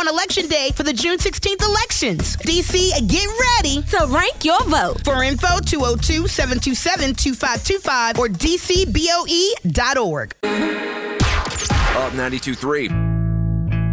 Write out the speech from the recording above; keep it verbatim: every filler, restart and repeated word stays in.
on Election Day for the June sixteenth elections. D C, get ready to rank your vote. For info, two oh two, seven two seven, two five two five or d c b o e dot org. Up ninety-two point three.